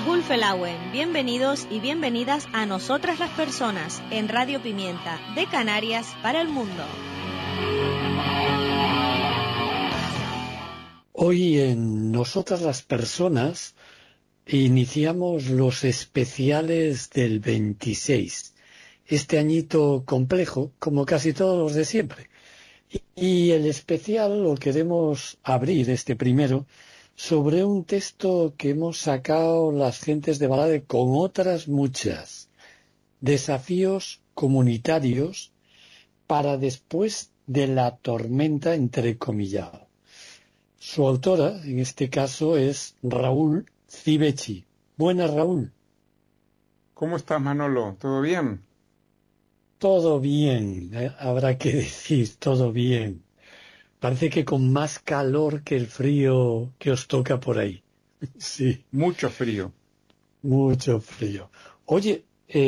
Gulfelauen, bienvenidos y bienvenidas a Nosotras las Personas, en Radio Pimienta, de Canarias para el mundo. Hoy en Nosotras las Personas iniciamos los especiales del 26, este añito complejo, como casi todos los de siempre. Y el especial lo queremos abrir, este primero, sobre un texto que hemos sacado las gentes de Balade con otras muchas. Desafíos comunitarios para después de la tormenta, entrecomillado. Su autora, en este caso, es Raúl Civechi. Buenas, Raúl. ¿Cómo estás, Manolo? ¿Todo bien? Todo bien, habrá que decir, todo bien. Parece que con más calor que el frío que os toca por ahí. Sí. Mucho frío. Mucho frío. Oye,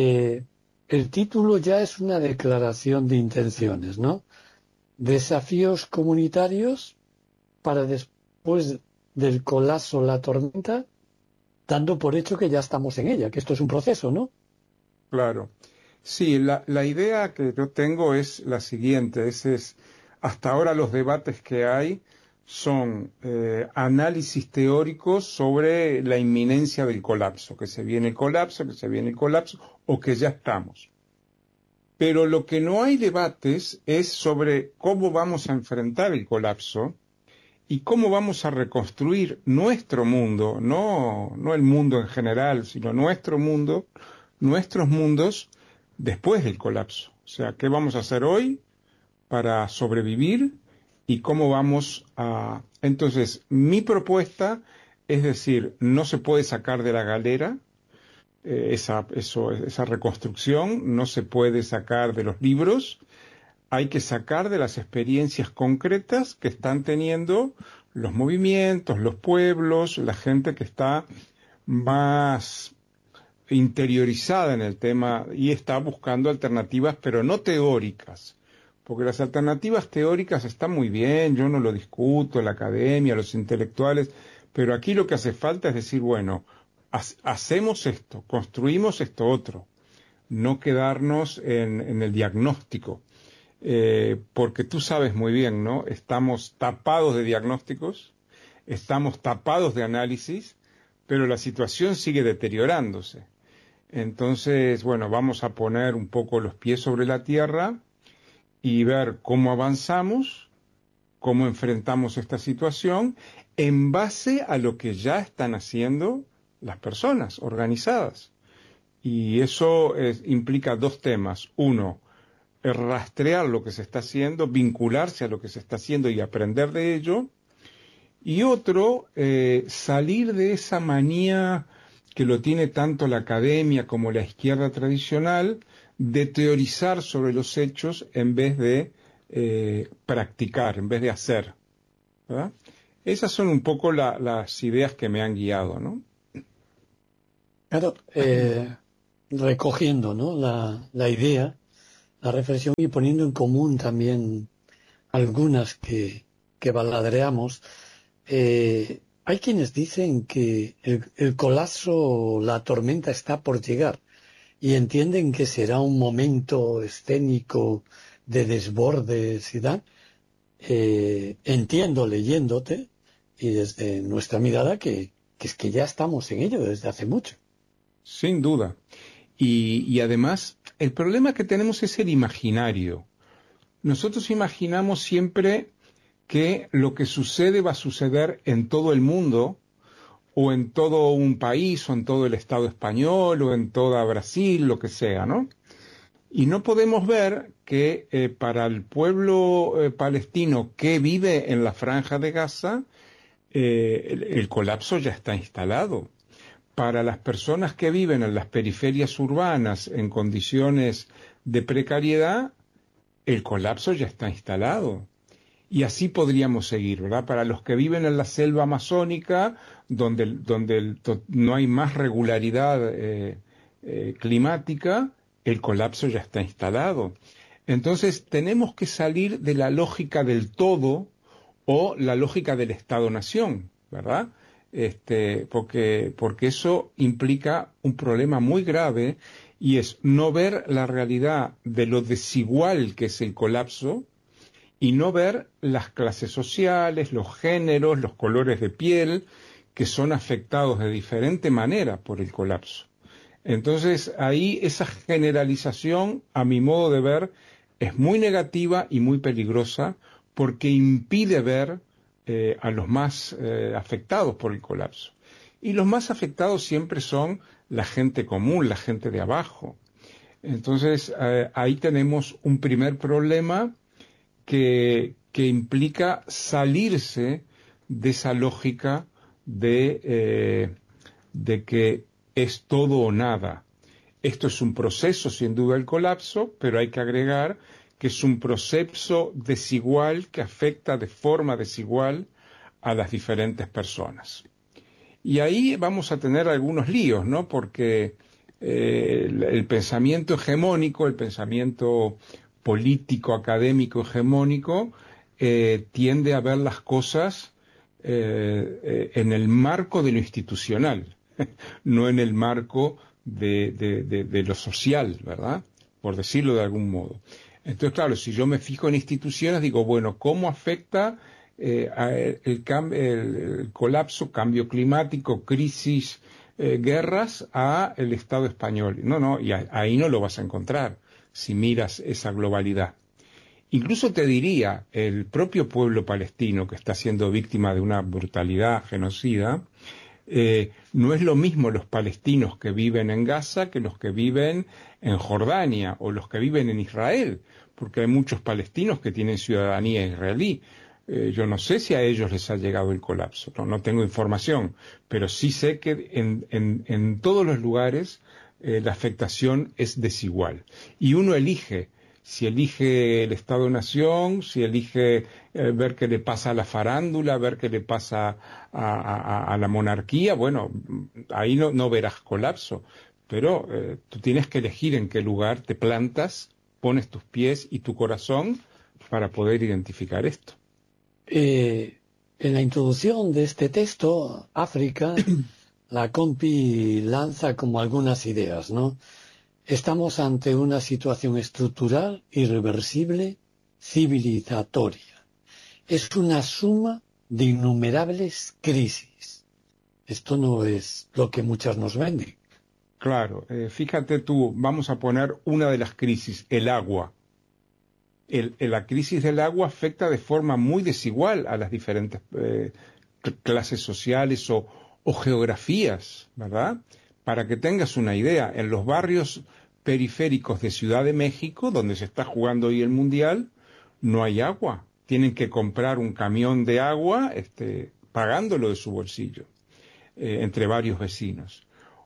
el título ya es una declaración de intenciones, ¿no? Desafíos comunitarios para después del colapso, la tormenta, dando por hecho que ya estamos en ella, que esto es un proceso, ¿no? Claro. Sí, la idea que yo tengo es la siguiente, hasta ahora los debates que hay son análisis teóricos sobre la inminencia del colapso, que se viene el colapso, que se viene el colapso, o que ya estamos. Pero lo que no hay debates es sobre cómo vamos a enfrentar el colapso y cómo vamos a reconstruir nuestro mundo, no el mundo en general, sino nuestro mundo, nuestros mundos después del colapso. O sea, ¿qué vamos a hacer hoy para sobrevivir y cómo vamos a...? Entonces, mi propuesta es decir, no se puede sacar de la galera esa reconstrucción, no se puede sacar de los libros, hay que sacar de las experiencias concretas que están teniendo los movimientos, los pueblos, la gente que está más interiorizada en el tema y está buscando alternativas, pero no teóricas, porque las alternativas teóricas están muy bien, yo no lo discuto, la academia, los intelectuales, pero aquí lo que hace falta es decir, bueno, hacemos esto, construimos esto otro, no quedarnos en el diagnóstico, porque tú sabes muy bien, ¿no? Estamos tapados de diagnósticos, estamos tapados de análisis, pero la situación sigue deteriorándose. Entonces, bueno, vamos a poner un poco los pies sobre la tierra y ver cómo avanzamos, cómo enfrentamos esta situación en base a lo que ya están haciendo las personas organizadas. Y eso implica dos temas. Uno, rastrear lo que se está haciendo, vincularse a lo que se está haciendo y aprender de ello. Y otro, salir de esa manía que lo tiene tanto la academia como la izquierda tradicional, de teorizar sobre los hechos en vez de practicar, en vez de hacer, ¿verdad? Esas son un poco las ideas que me han guiado, ¿no? Claro, recogiendo, ¿no? la idea, la reflexión y poniendo en común también algunas que baladreamos. Hay quienes dicen que el colapso, la tormenta está por llegar y entienden que será un momento escénico de desbordes y tal. Entiendo leyéndote y desde nuestra mirada que es que ya estamos en ello desde hace mucho. Sin duda. Y además, el problema que tenemos es el imaginario. Nosotros imaginamos siempre que lo que sucede va a suceder en todo el mundo, o en todo un país, o en todo el Estado español, o en toda Brasil, lo que sea, ¿no? Y no podemos ver que para el pueblo palestino que vive en la Franja de Gaza, el colapso ya está instalado. Para las personas que viven en las periferias urbanas en condiciones de precariedad, el colapso ya está instalado. Y así podríamos seguir, ¿verdad? Para los que viven en la selva amazónica, donde no hay más regularidad climática, el colapso ya está instalado. Entonces, tenemos que salir de la lógica del todo o la lógica del Estado-Nación, ¿verdad? porque eso implica un problema muy grave, y es no ver la realidad de lo desigual que es el colapso y no ver las clases sociales, los géneros, los colores de piel que son afectados de diferente manera por el colapso. Entonces ahí esa generalización, a mi modo de ver, es muy negativa y muy peligrosa, porque impide ver a los más afectados por el colapso. Y los más afectados siempre son la gente común, la gente de abajo. Entonces ahí tenemos un primer problema que implica salirse de esa lógica de que es todo o nada. Esto es un proceso, sin duda, el colapso, pero hay que agregar que es un proceso desigual que afecta de forma desigual a las diferentes personas. Y ahí vamos a tener algunos líos, ¿no? Porque el pensamiento hegemónico, el pensamiento político, académico, hegemónico, tiende a ver las cosas en el marco de lo institucional, no en el marco de lo social, ¿verdad? Por decirlo de algún modo. Entonces, claro, si yo me fijo en instituciones, digo, bueno, ¿cómo afecta el colapso, cambio climático, crisis, guerras a el Estado español? No, y ahí no lo vas a encontrar si miras esa globalidad. Incluso te diría, el propio pueblo palestino, que está siendo víctima de una brutalidad genocida, no es lo mismo los palestinos que viven en Gaza que los que viven en Jordania o los que viven en Israel, porque hay muchos palestinos que tienen ciudadanía israelí. Yo no sé si a ellos les ha llegado el colapso, no tengo información, pero sí sé que en todos los lugares la afectación es desigual. Y uno elige, si elige el Estado-Nación, si elige ver qué le pasa a la farándula, ver qué le pasa a la monarquía, bueno, ahí no verás colapso, pero tú tienes que elegir en qué lugar te plantas, pones tus pies y tu corazón para poder identificar esto. En la introducción de este texto, África, la Compi lanza como algunas ideas, ¿no? Estamos ante una situación estructural, irreversible, civilizatoria. Es una suma de innumerables crisis. Esto no es lo que muchas nos venden. Claro, fíjate tú, vamos a poner una de las crisis, el agua. La crisis del agua afecta de forma muy desigual a las diferentes clases sociales o geografías, ¿verdad? Para que tengas una idea, en los barrios periféricos de Ciudad de México, donde se está jugando hoy el Mundial, no hay agua. Tienen que comprar un camión de agua pagándolo de su bolsillo, entre varios vecinos.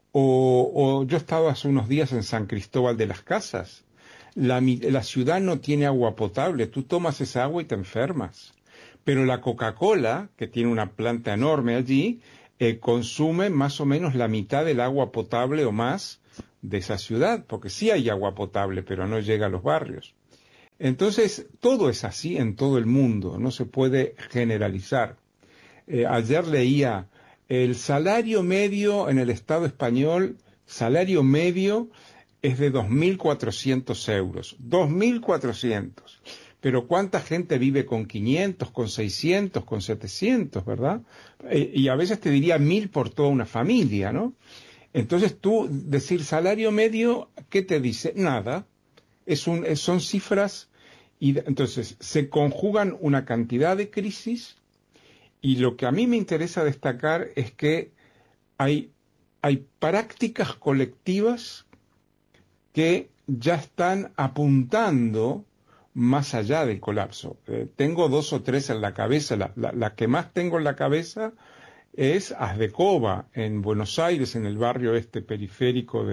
O yo estaba hace unos días en San Cristóbal de las Casas. La ciudad no tiene agua potable, tú tomas esa agua y te enfermas. Pero la Coca-Cola, que tiene una planta enorme allí, consume más o menos la mitad del agua potable o más de esa ciudad, porque sí hay agua potable, pero no llega a los barrios. Entonces, todo es así en todo el mundo, no se puede generalizar. Ayer leía, el salario medio en el Estado español, salario medio es de 2.400 euros. 2.400. Pero ¿cuánta gente vive con 500, con 600, con 700, verdad? Y a veces te diría 1.000 por toda una familia, ¿no? Entonces tú, decir salario medio, ¿qué te dice? Nada. Son cifras, y entonces se conjugan una cantidad de crisis, y lo que a mí me interesa destacar es que hay prácticas colectivas que ya están apuntando más allá del colapso. Tengo 2 o 3 en la cabeza. La que más tengo en la cabeza es Asdecova, en Buenos Aires, en el barrio periférico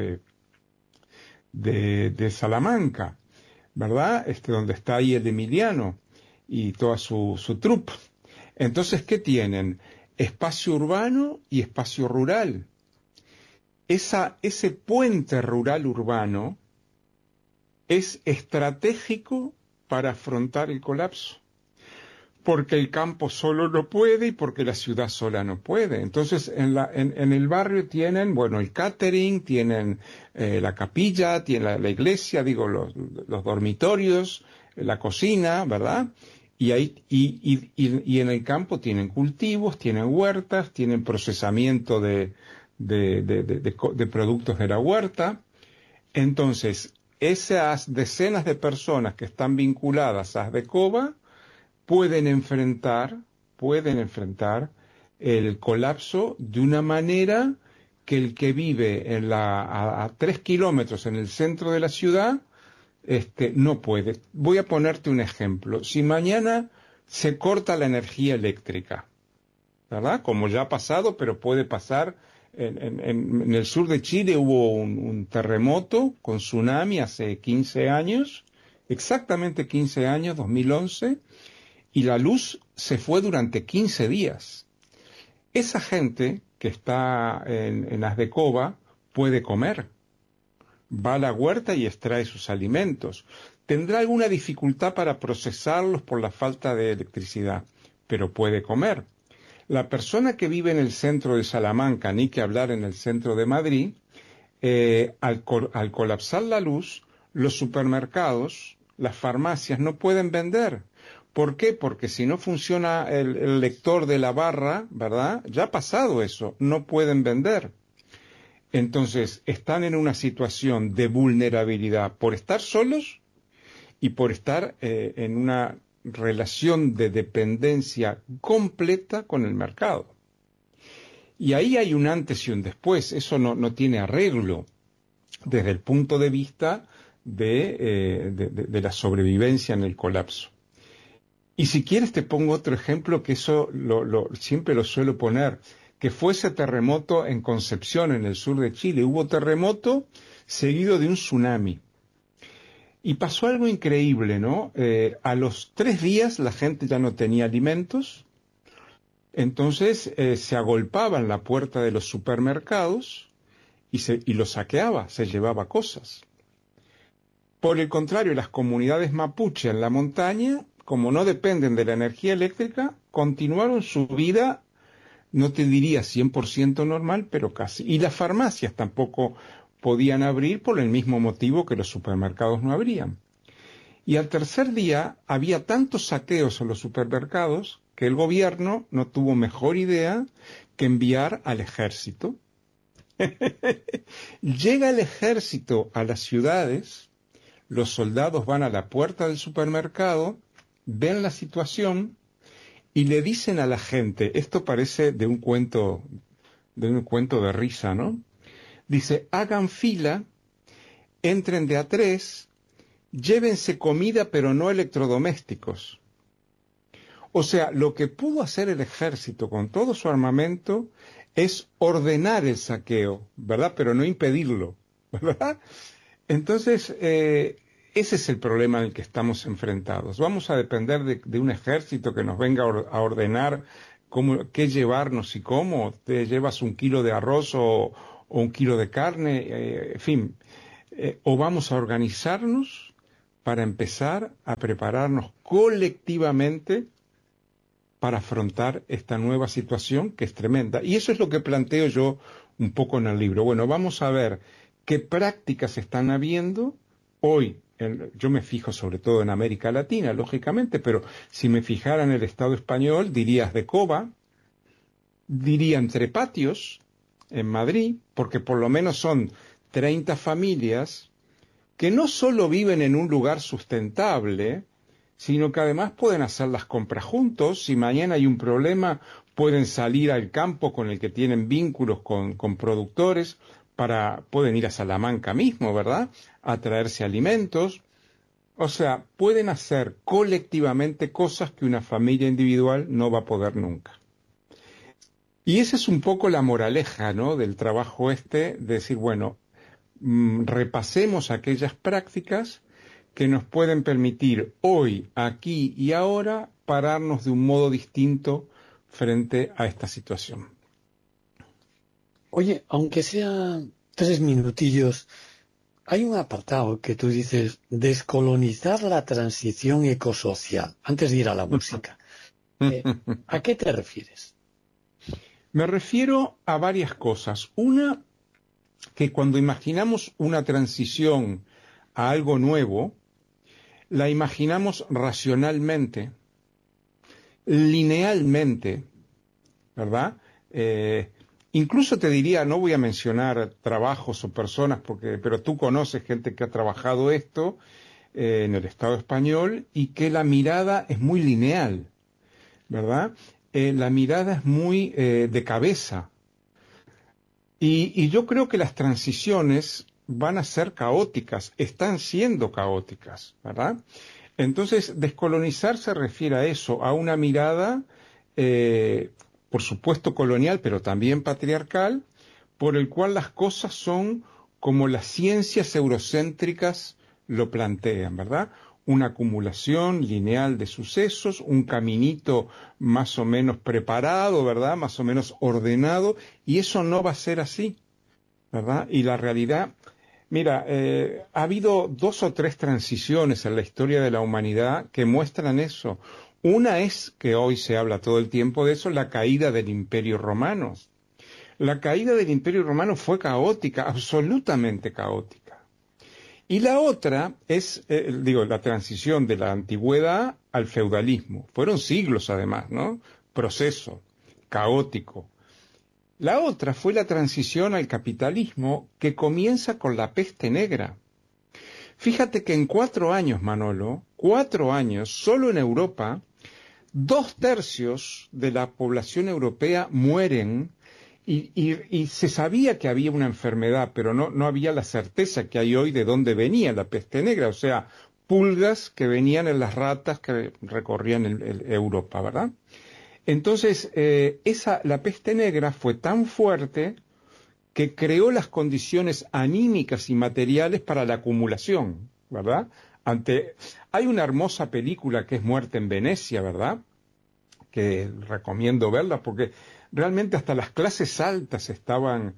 de Salamanca, ¿verdad? Donde está ahí el Emiliano y toda su troupe. Entonces, ¿qué tienen? Espacio urbano y espacio rural. Ese puente rural-urbano es estratégico para afrontar el colapso, porque el campo solo no puede y porque la ciudad sola no puede. Entonces, en el barrio tienen, bueno, el catering, tienen la capilla, tienen la iglesia, digo, los dormitorios, la cocina, ¿verdad? Y en el campo tienen cultivos, tienen huertas, tienen procesamiento de productos de la huerta. Entonces, esas decenas de personas que están vinculadas a ASDECOBA pueden enfrentar el colapso de una manera que el que vive a 3 kilómetros en el centro de la ciudad no puede. Voy a ponerte un ejemplo. Si mañana se corta la energía eléctrica, ¿verdad? Como ya ha pasado, pero puede pasar. En el sur de Chile hubo un terremoto con tsunami hace 15 años, exactamente 15 años, 2011, y la luz se fue durante 15 días. Esa gente que está en ASDECOBA puede comer, va a la huerta y extrae sus alimentos. Tendrá alguna dificultad para procesarlos por la falta de electricidad, pero puede comer. La persona que vive en el centro de Salamanca, ni que hablar en el centro de Madrid, al colapsar la luz, los supermercados, las farmacias no pueden vender. ¿Por qué? Porque si no funciona el lector de la barra, ¿verdad? Ya ha pasado eso, no pueden vender. Entonces, están en una situación de vulnerabilidad por estar solos y por estar en una relación de dependencia completa con el mercado. Y ahí hay un antes y un después. Eso no tiene arreglo desde el punto de vista de la sobrevivencia en el colapso. Y si quieres te pongo otro ejemplo que eso siempre lo suelo poner, que fue ese terremoto en Concepción, en el sur de Chile. Hubo terremoto seguido de un tsunami. Y pasó algo increíble, ¿no? A los 3 días la gente ya no tenía alimentos, entonces se agolpaba en la puerta de los supermercados y los saqueaba, se llevaba cosas. Por el contrario, las comunidades mapuche en la montaña, como no dependen de la energía eléctrica, continuaron su vida, no te diría 100% normal, pero casi. Y las farmacias tampoco podían abrir por el mismo motivo que los supermercados no abrían. Y al tercer día había tantos saqueos en los supermercados que el gobierno no tuvo mejor idea que enviar al ejército. Llega el ejército a las ciudades, los soldados van a la puerta del supermercado, ven la situación y le dicen a la gente, esto parece de un cuento de risa, ¿no? Dice, hagan fila, entren de a 3, llévense comida pero no electrodomésticos. O sea, lo que pudo hacer el ejército con todo su armamento es ordenar el saqueo, ¿verdad? Pero no impedirlo, ¿verdad? Entonces, ese es el problema en el que estamos enfrentados. Vamos a depender de un ejército que nos venga a ordenar qué llevarnos y cómo. Te llevas 1 kilo de arroz o 1 kilo de carne, en fin. O vamos a organizarnos para empezar a prepararnos colectivamente para afrontar esta nueva situación que es tremenda. Y eso es lo que planteo yo un poco en el libro. Bueno, vamos a ver qué prácticas están habiendo hoy. Yo me fijo sobre todo en América Latina, lógicamente, pero si me fijara en el Estado español, diría ASDECOBA, diría Entre Patios, en Madrid, porque por lo menos son 30 familias que no solo viven en un lugar sustentable, sino que además pueden hacer las compras juntos. Si mañana hay un problema, pueden salir al campo con el que tienen vínculos con productores, pueden ir a Salamanca mismo, ¿verdad?, a traerse alimentos. O sea, pueden hacer colectivamente cosas que una familia individual no va a poder nunca. Y esa es un poco la moraleja, ¿no?, del trabajo de decir, bueno, repasemos aquellas prácticas que nos pueden permitir hoy, aquí y ahora, pararnos de un modo distinto frente a esta situación. Oye, aunque sea 3 minutillos, hay un apartado que tú dices, descolonizar la transición ecosocial, antes de ir a la música. ¿A qué te refieres? Me refiero a varias cosas. Una, que cuando imaginamos una transición a algo nuevo, la imaginamos racionalmente, linealmente, ¿verdad? Incluso te diría, no voy a mencionar trabajos o personas, pero tú conoces gente que ha trabajado esto en el Estado español y que la mirada es muy lineal, ¿verdad? La mirada es muy de cabeza. Y yo creo que las transiciones van a ser caóticas, están siendo caóticas, ¿verdad? Entonces, descolonizar se refiere a eso, a una mirada, por supuesto colonial, pero también patriarcal, por el cual las cosas son como las ciencias eurocéntricas lo plantean, ¿verdad? Una acumulación lineal de sucesos, un caminito más o menos preparado, ¿verdad? Más o menos ordenado, y eso no va a ser así, ¿verdad? Y la realidad, mira, ha habido 2 o 3 transiciones en la historia de la humanidad que muestran eso. Una es, que hoy se habla todo el tiempo de eso, la caída del Imperio Romano. La caída del Imperio Romano fue caótica, absolutamente caótica. Y la otra es, la transición de la antigüedad al feudalismo. Fueron siglos además, ¿no? Proceso caótico. La otra fue la transición al capitalismo que comienza con la peste negra. Fíjate que en 4 años, Manolo, 4 años, solo en Europa, 2/3 de la población europea mueren y se sabía que había una enfermedad, pero no había la certeza que hay hoy de dónde venía la peste negra, o sea, pulgas que venían en las ratas que recorrían Europa, ¿verdad? Entonces, la peste negra fue tan fuerte que creó las condiciones anímicas y materiales para la acumulación, ¿verdad? Hay una hermosa película que es Muerte en Venecia, ¿verdad? Que recomiendo verla porque realmente hasta las clases altas estaban...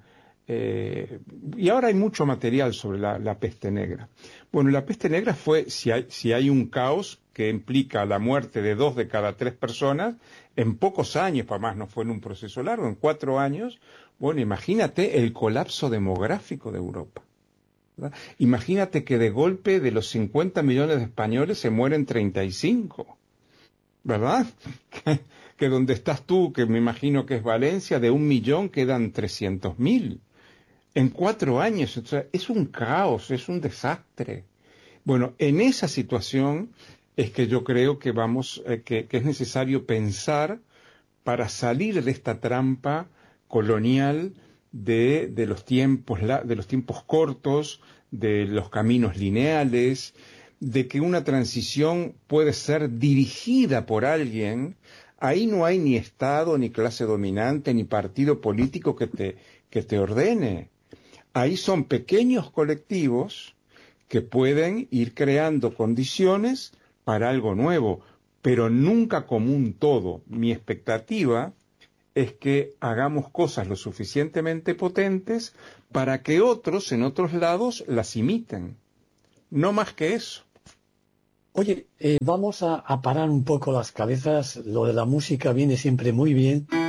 y ahora hay mucho material sobre la peste negra. Bueno, la peste negra fue, si hay un caos que implica la muerte de 2 de cada 3 personas, en pocos años, para más no fue en un proceso largo, en 4 años, bueno, imagínate el colapso demográfico de Europa, ¿verdad? Imagínate que de golpe de los 50 millones de españoles se mueren 35, ¿verdad? Que donde estás tú, que me imagino que es Valencia, de 1 millón quedan 300.000. En 4 años, o sea, es un caos, es un desastre. Bueno, en esa situación es que yo creo que que es necesario pensar para salir de esta trampa colonial de los tiempos cortos, de los caminos lineales, de que una transición puede ser dirigida por alguien. Ahí no hay ni Estado, ni clase dominante, ni partido político que te ordene. Ahí son pequeños colectivos que pueden ir creando condiciones para algo nuevo, pero nunca como un todo. Mi expectativa es que hagamos cosas lo suficientemente potentes para que otros en otros lados las imiten. No más que eso. Oye, vamos a parar un poco las cabezas. Lo de la música viene siempre muy bien.